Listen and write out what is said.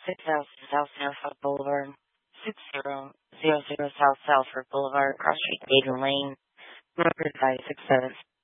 6000 South Sanford Boulevard, 6000 South Sanford Boulevard, Cross Street, Maiden Lane, Number 567.